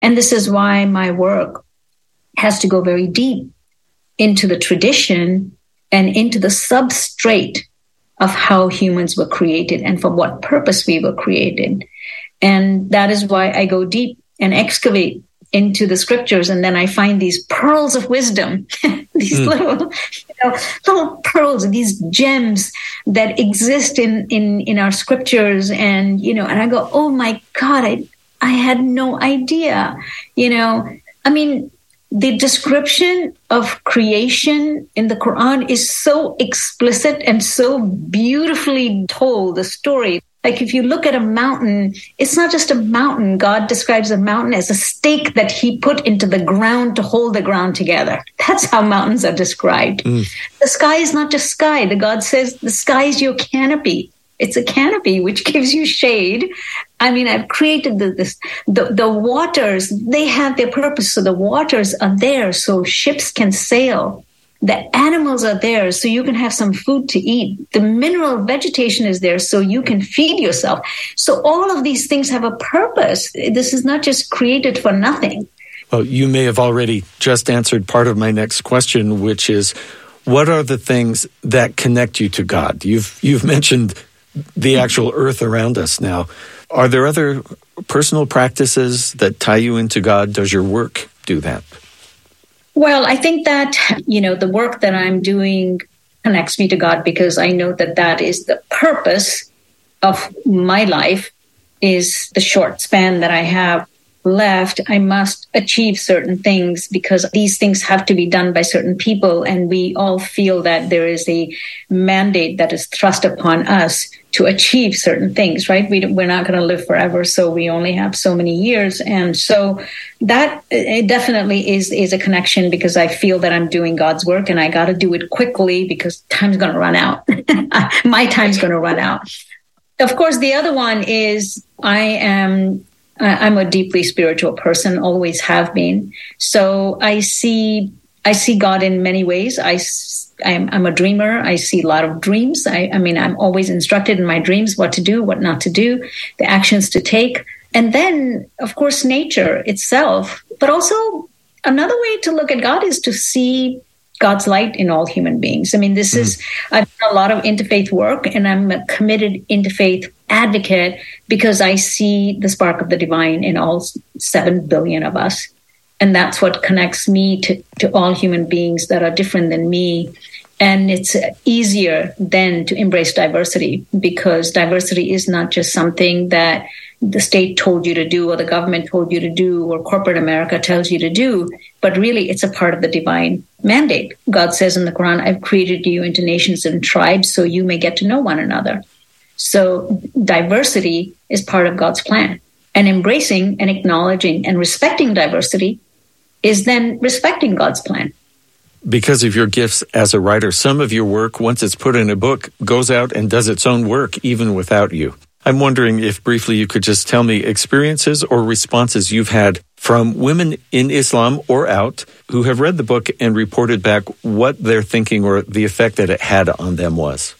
And this is why my work has to go very deep into the tradition and into the substrate of how humans were created and for what purpose we were created. And that is why I go deep and excavate into the scriptures, and then I find these pearls of wisdom, these little pearls, these gems that exist in our scriptures, and and I go, oh my God, I had no idea. I mean, the description of creation in the Quran is so explicit and so beautifully told, the story. Like if you look at a mountain, it's not just a mountain. God describes a mountain as a stake that he put into the ground to hold the ground together. That's how mountains are described. The sky is not just sky. The God says the sky is your canopy. It's a canopy which gives you shade. I mean, I've created the waters. They have their purpose. So the waters are there so ships can sail. The animals are there so you can have some food to eat. The mineral vegetation is there so you can feed yourself. So all of these things have a purpose. This is not just created for nothing. Well, you may have already just answered part of my next question, which is, what are the things that connect you to God? You've mentioned the actual earth around us now. Are there other personal practices that tie you into God? Does your work do that? Well, I think that, the work that I'm doing connects me to God because I know that that is the purpose of my life, is the short span that I have left. I must achieve certain things because these things have to be done by certain people. And we all feel that there is a mandate that is thrust upon us to achieve certain things, right? We're not going to live forever, so we only have so many years. And so that it definitely is a connection because I feel that I'm doing God's work and I got to do it quickly because time's going to run out. My time's going to run out. Of course, the other one is I'm a deeply spiritual person, always have been. So I see God in many ways. I'm a dreamer. I see a lot of dreams. I mean, I'm always instructed in my dreams what to do, what not to do, the actions to take. And then, of course, nature itself. But also another way to look at God is to see God's light in all human beings. I mean, I've done a lot of interfaith work, and I'm a committed interfaith advocate because I see the spark of the divine in all 7 billion of us. And that's what connects me to all human beings that are different than me. And it's easier then to embrace diversity because diversity is not just something that the state told you to do or the government told you to do or corporate America tells you to do, but really it's a part of the divine mandate. God says in the Quran, I've created you into nations and tribes so you may get to know one another. So diversity is part of God's plan. And embracing and acknowledging and respecting diversity is then respecting God's plan. Because of your gifts as a writer, some of your work, once it's put in a book, goes out and does its own work even without you. I'm wondering if briefly you could just tell me experiences or responses you've had from women in Islam or out who have read the book and reported back what their thinking or the effect that it had on them was.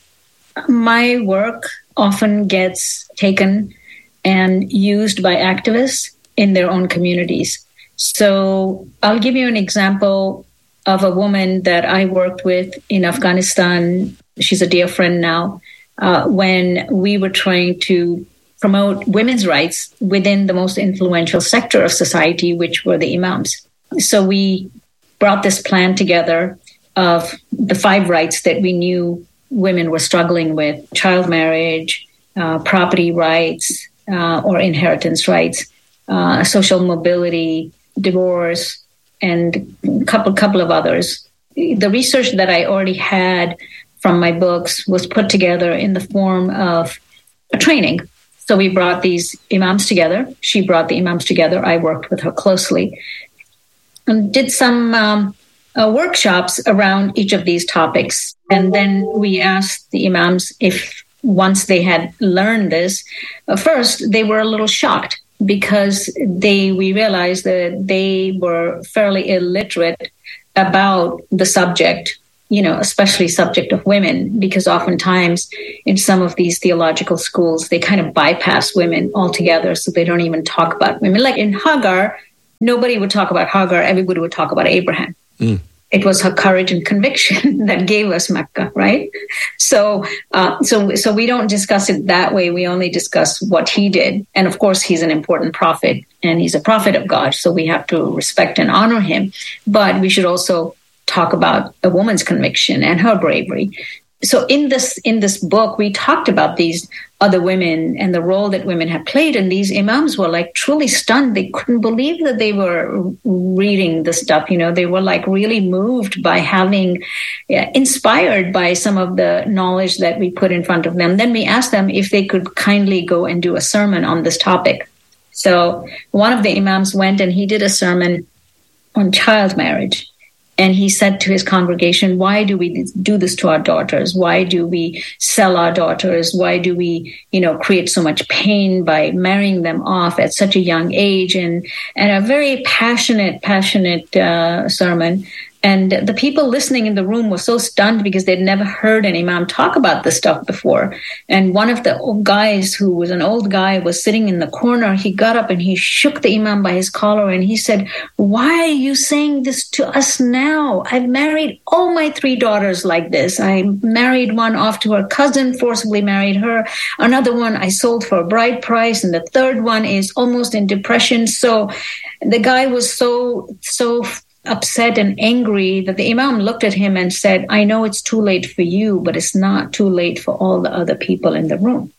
My work often gets taken and used by activists in their own communities. So I'll give you an example of a woman that I worked with in Afghanistan. She's a dear friend now. When we were trying to promote women's rights within the most influential sector of society, which were the imams. So we brought this plan together of the 5 rights that we knew women were struggling with: child marriage, property rights or inheritance rights, social mobility, divorce, and a couple of others. The research that I already had from my books was put together in the form of a training. So we brought these imams together. She brought the imams together. I worked with her closely and did some workshops around each of these topics. And then we asked the imams if once they had learned this, first they were a little shocked because we realized that they were fairly illiterate about the subject, especially subject of women, because oftentimes in some of these theological schools, they kind of bypass women altogether. So they don't even talk about women. Like in Hagar, nobody would talk about Hagar. Everybody would talk about Abraham. Mm. It was her courage and conviction that gave us Mecca, right? So we don't discuss it that way. We only discuss what he did. And of course, he's an important prophet, and he's a prophet of God. So we have to respect and honor him. But we should also talk about a woman's conviction and her bravery. So in this book, we talked about these other women and the role that women have played. And these imams were like truly stunned. They couldn't believe that they were reading the stuff. They were like really moved by having, inspired by some of the knowledge that we put in front of them. Then we asked them if they could kindly go and do a sermon on this topic. So one of the imams went and he did a sermon on child marriage. And he said to his congregation, why do we do this to our daughters? Why do we sell our daughters? Why do we, create so much pain by marrying them off at such a young age? And a very passionate sermon. And the people listening in the room were so stunned because they'd never heard an imam talk about this stuff before. And one of the guys, who was an old guy, was sitting in the corner. He got up and he shook the imam by his collar and he said, why are you saying this to us now? I've married all my 3 daughters like this. I married one off to her cousin, forcibly married her. Another one I sold for a bride price. And the third one is almost in depression. So the guy was so upset and angry that the imam looked at him and said, I know it's too late for you, but it's not too late for all the other people in the room.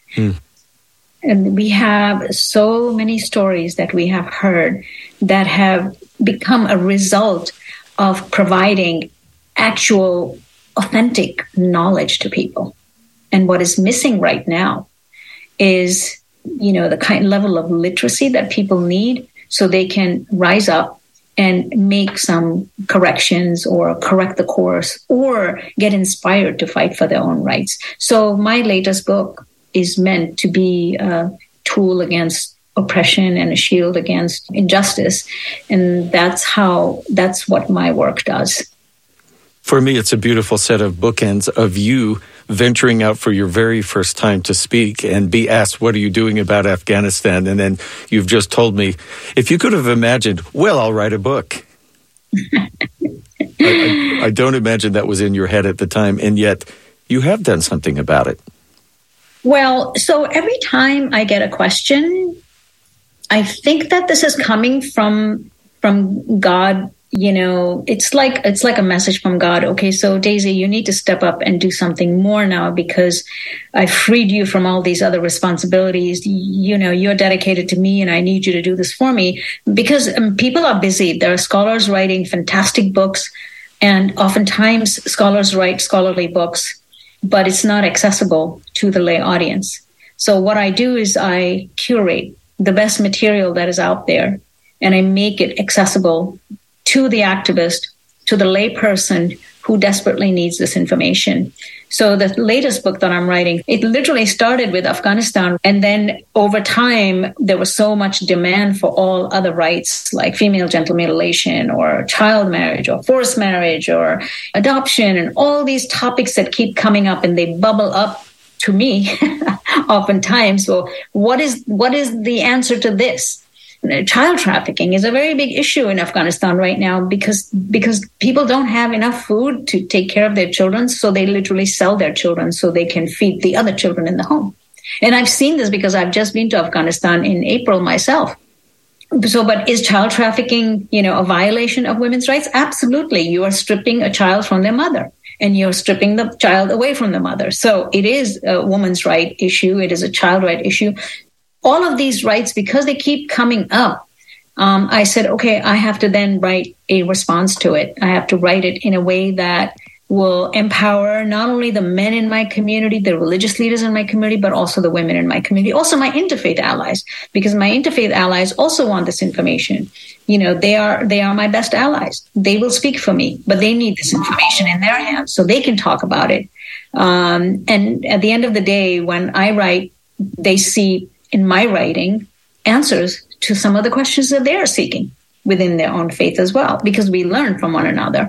And we have so many stories that we have heard that have become a result of providing actual, authentic knowledge to people. And what is missing right now is, the kind level of literacy that people need so they can rise up and make some corrections or correct the course or get inspired to fight for their own rights. So my latest book is meant to be a tool against oppression and a shield against injustice. And that's what my work does. For me, it's a beautiful set of bookends of you venturing out for your very first time to speak and be asked, what are you doing about Afghanistan? And then you've just told me, if you could have imagined, well, I'll write a book. I don't imagine that was in your head at the time, and yet you have done something about it. Well, so every time I get a question, I think that this is coming from God. It's like a message from God. Okay, so Daisy, you need to step up and do something more now because I freed you from all these other responsibilities. You're dedicated to me and I need you to do this for me because people are busy. There are scholars writing fantastic books, and oftentimes scholars write scholarly books, but it's not accessible to the lay audience. So what I do is I curate the best material that is out there and I make it accessible to the activist, to the lay person who desperately needs this information. So the latest book that I'm writing, it literally started with Afghanistan. And then over time, there was so much demand for all other rights like female genital mutilation or child marriage or forced marriage or adoption and all these topics that keep coming up and they bubble up to me oftentimes. Well, what is the answer to this? Child trafficking is a very big issue in Afghanistan right now because people don't have enough food to take care of their children, so they literally sell their children so they can feed the other children in the home. And I've seen this because I've just been to Afghanistan in April myself. So, but is child trafficking, a violation of women's rights? Absolutely. You are stripping a child from their mother and you're stripping the child away from the mother. So it is a woman's right issue. It is a child right issue. All of these rights, because they keep coming up, I said, okay, I have to then write a response to it. I have to write it in a way that will empower not only the men in my community, the religious leaders in my community, but also the women in my community, also my interfaith allies, because my interfaith allies also want this information. They are my best allies. They will speak for me, but they need this information in their hands so they can talk about it. And at the end of the day, when I write, they see in my writing answers to some of the questions that they are seeking within their own faith as well, because we learn from one another.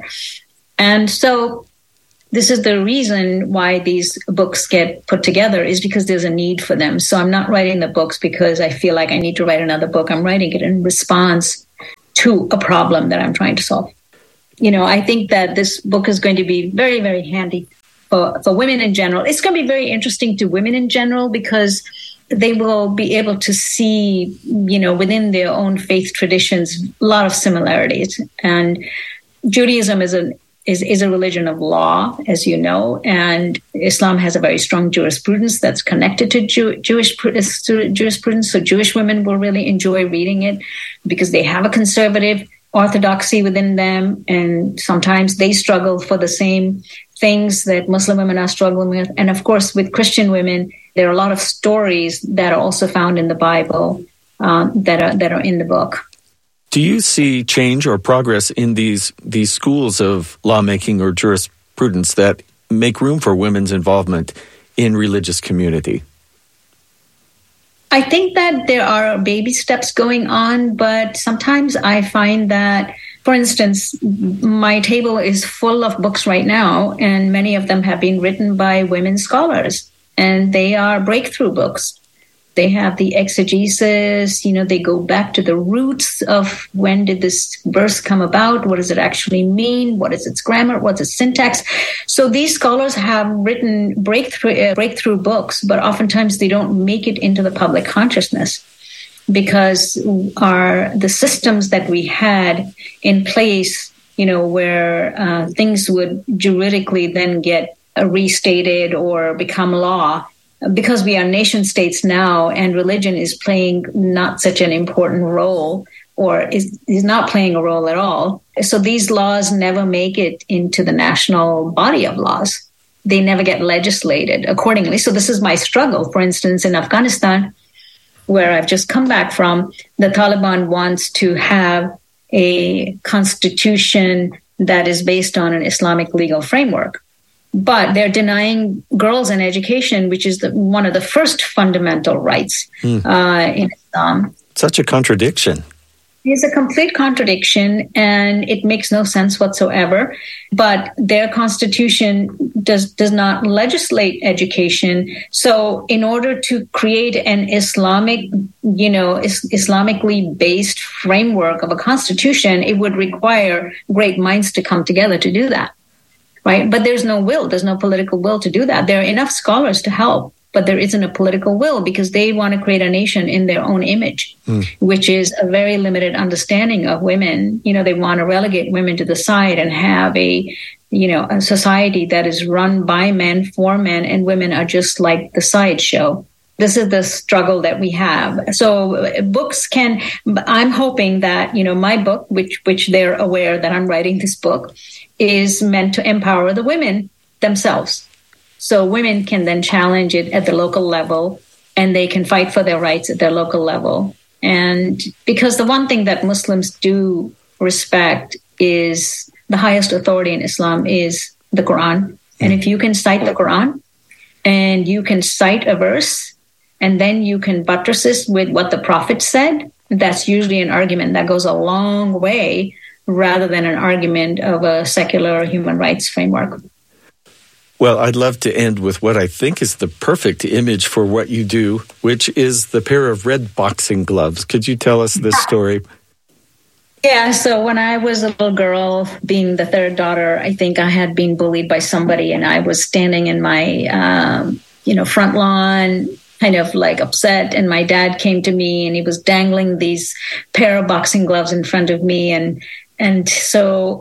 And so this is the reason why these books get put together, is because there's a need for them. So I'm not writing the books because I feel like I need to write another book. I'm writing it in response to a problem that I'm trying to solve. I think that this book is going to be very, very handy for women in general. It's going to be very interesting to women in general because they will be able to see, within their own faith traditions, a lot of similarities. And Judaism is a religion of law, as you know, and Islam has a very strong jurisprudence that's connected to Jewish jurisprudence. So Jewish women will really enjoy reading it because they have a conservative orthodoxy within them, and sometimes they struggle for the same things that Muslim women are struggling with. And of course, with Christian women, there are a lot of stories that are also found in the Bible that are in the book. Do you see change or progress in these schools of lawmaking or jurisprudence that make room for women's involvement in religious community? I think that there are baby steps going on, but sometimes I find that, for instance, my table is full of books right now, and many of them have been written by women scholars, and they are breakthrough books. They have the exegesis, they go back to the roots of when did this verse come about? What does it actually mean? What is its grammar? What's its syntax? So these scholars have written breakthrough books, but oftentimes they don't make it into the public consciousness because the systems that we had in place, where things would juridically then get restated or become law, because we are nation states now and religion is playing not such an important role or is not playing a role at all. So these laws never make it into the national body of laws. They never get legislated accordingly. So this is my struggle. For instance, in Afghanistan, where I've just come back from, the Taliban wants to have a constitution that is based on an Islamic legal framework. But they're denying girls an education, which is one of the first fundamental rights in Islam. Such a contradiction. It's a complete contradiction, and it makes no sense whatsoever. But their constitution does not legislate education. So in order to create an Islamically based framework of a constitution, it would require great minds to come together to do that. Right? But there's no will. There's no political will to do that. There are enough scholars to help, but there isn't a political will because they want to create a nation in their own image, which is a very limited understanding of women. They want to relegate women to the side and have a society that is run by men, for men, and women are just like the sideshow. This is the struggle that we have. So I'm hoping that, my book, which they're aware that I'm writing this book, is meant to empower the women themselves. So women can then challenge it at the local level and they can fight for their rights at their local level. And because the one thing that Muslims do respect is the highest authority in Islam is the Quran. And if you can cite the Quran and you can cite a verse and then you can buttress it with what the Prophet said, that's usually an argument that goes a long way rather than an argument of a secular human rights framework. Well, I'd love to end with what I think is the perfect image for what you do, which is the pair of red boxing gloves. Could you tell us this story? Yeah, so when I was a little girl, being the third daughter, I think I had been bullied by somebody, and I was standing in my, front lawn, kind of like upset, and my dad came to me, and he was dangling these pair of boxing gloves in front of me, and so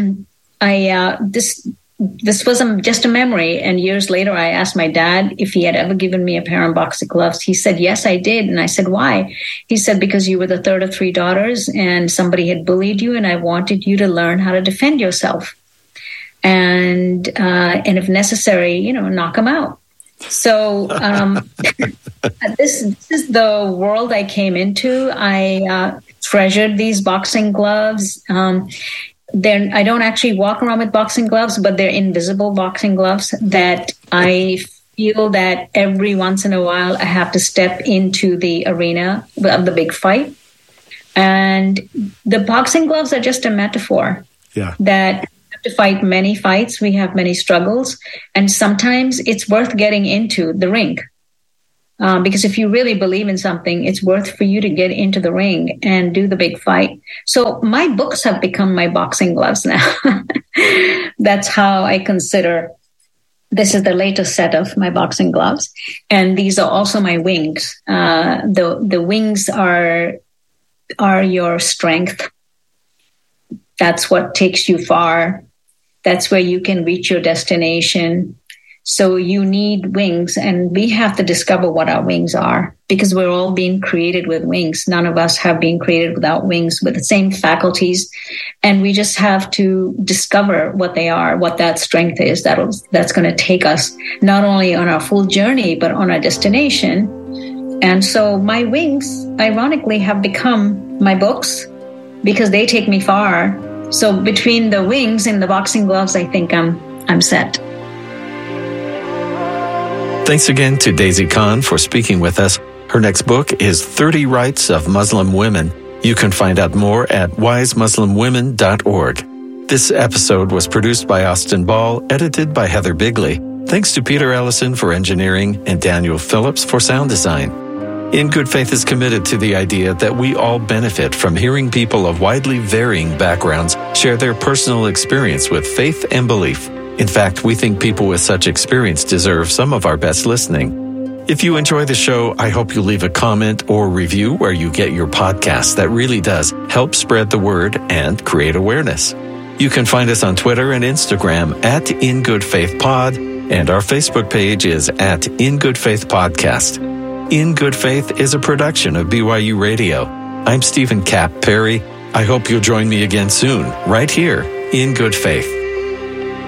this was just a memory. And years later, I asked my dad if he had ever given me a pair of boxing gloves. He said, yes, I did. And I said, why? He said, because you were the third of three daughters and somebody had bullied you, and I wanted you to learn how to defend yourself. And if necessary, knock them out. So this is the world I came into. I treasured these boxing gloves. I don't actually walk around with boxing gloves, but they're invisible boxing gloves that I feel that every once in a while I have to step into the arena of the big fight. And the boxing gloves are just a metaphor that we have to fight many fights. We have many struggles. And sometimes it's worth getting into the ring. Because if you really believe in something, it's worth for you to get into the ring and do the big fight. So my books have become my boxing gloves now. That's how I consider. This is the latest set of my boxing gloves. And these are also my wings. The wings are your strength. That's what takes you far. That's where you can reach your destination. So you need wings, and we have to discover what our wings are, because we're all being created with wings. None of us have been created without wings, with the same faculties. And we just have to discover what they are, what that strength is that's going to take us not only on our full journey, but on our destination. And so my wings, ironically, have become my books because they take me far. So between the wings and the boxing gloves, I think I'm set. Thanks again to Daisy Khan for speaking with us. Her next book is 30 Rights of Muslim Women. You can find out more at wisemuslimwomen.org. This episode was produced by Austin Ball, edited by Heather Bigley. Thanks to Peter Ellison for engineering and Daniel Phillips for sound design. In Good Faith is committed to the idea that we all benefit from hearing people of widely varying backgrounds share their personal experience with faith and belief. In fact, we think people with such experience deserve some of our best listening. If you enjoy the show, I hope you leave a comment or review where you get your podcast. That really does help spread the word and create awareness. You can find us on Twitter and Instagram at In Good Faith Pod, and our Facebook page is at In Good Faith Podcast. In Good Faith is a production of BYU Radio. I'm Stephen Cap Perry. I hope you'll join me again soon, right here in Good Faith.